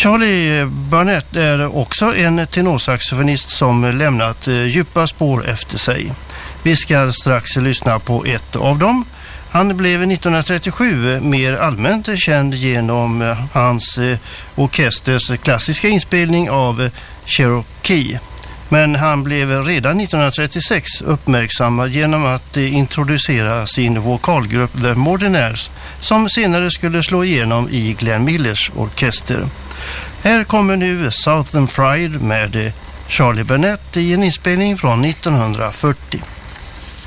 Charlie Barnett är också en tenorsaxofonist som lämnat djupa spår efter sig. Vi ska strax lyssna på ett av dem. Han blev 1937 mer allmänt känd genom hans orkesters klassiska inspelning av Cherokee. Men han blev redan 1936 uppmärksammad genom att introducera sin vokalgrupp The Modernaires, som senare skulle slå igenom i Glenn Millers orkester. Här kommer nu Southern Fried med Charlie Barnett i en inspelning från 1940.